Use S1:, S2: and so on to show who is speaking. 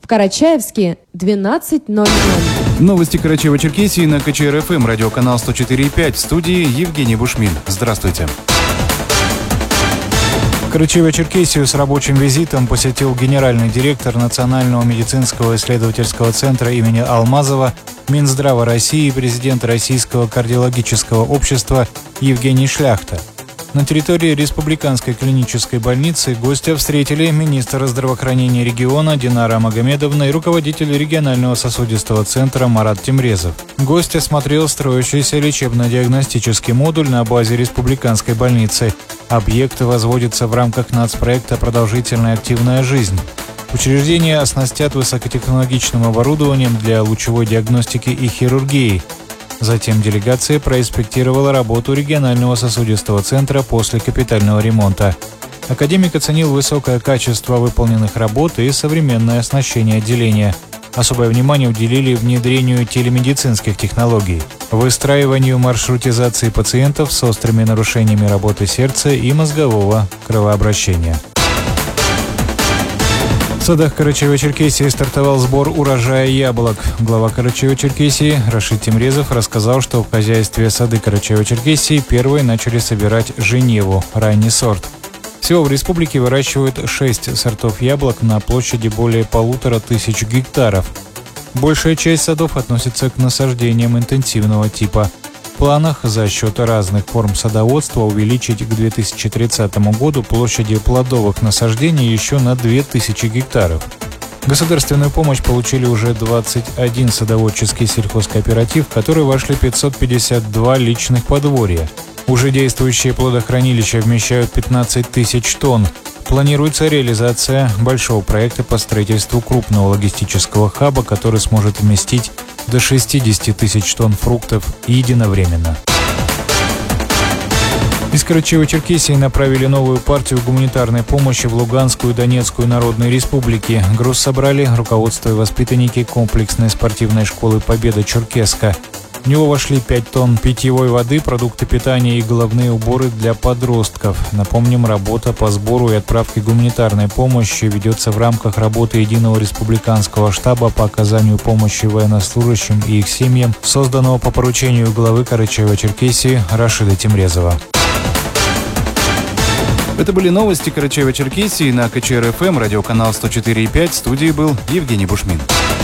S1: Карачаевске 12:00.
S2: Новости Карачаева-Черкесии на КЧР-ФМ, радиоканал 104,5. В студии Евгений Бушмин. Здравствуйте.
S3: Карачаево-Черкесию с рабочим визитом посетил генеральный директор Национального медицинского исследовательского центра имени Алмазова, Минздрава России и президент Российского кардиологического общества Евгений Шляхта. На территории Республиканской клинической больницы гостя встретили министр здравоохранения региона Динара Магомедовна и руководитель регионального сосудистого центра Марат Темрезов. Гость осмотрел строящийся лечебно-диагностический модуль на базе Республиканской больницы. Объект возводится в рамках нацпроекта «Продолжительная активная жизнь». Учреждение оснастят высокотехнологичным оборудованием для лучевой диагностики и хирургии. Затем делегация проинспектировала работу регионального сосудистого центра после капитального ремонта. Академик оценил высокое качество выполненных работ и современное оснащение отделения. Особое внимание уделили внедрению телемедицинских технологий, выстраиванию маршрутизации пациентов с острыми нарушениями работы сердца и мозгового кровообращения. В садах Карачаева-Черкесии стартовал сбор урожая яблок. Глава Карачаева-Черкесии Рашид Темрезов рассказал, что в хозяйстве сады Карачаева-Черкесии первые начали собирать Женеву, ранний сорт. Всего в республике выращивают 6 сортов яблок на площади более 1500 гектаров. Большая часть садов относится к насаждениям интенсивного типа. В планах за счет разных форм садоводства увеличить к 2030 году площади плодовых насаждений еще на 2000 гектаров. Государственную помощь получили уже 21 садоводческий сельхозкооператив, в который вошли 552 личных подворья. Уже действующие плодохранилища вмещают 15 тысяч тонн. Планируется реализация большого проекта по строительству крупного логистического хаба, который сможет вместить до 60 тысяч тонн фруктов единовременно. Из Карачаева-Черкесии направили новую партию гуманитарной помощи в Луганскую и Донецкую народные республики. Груз собрали руководство и воспитанники комплексной спортивной школы «Победа Черкесска». В него вошли 5 тонн питьевой воды, продукты питания и головные уборы для подростков. Напомним, работа по сбору и отправке гуманитарной помощи ведется в рамках работы Единого республиканского штаба по оказанию помощи военнослужащим и их семьям, созданного по поручению главы Карачаева-Черкесии Рашида Темрезова.
S2: Это были новости Карачаева-Черкесии на КЧР-ФМ, радиоканал 104,5. В студии был Евгений Бушмин.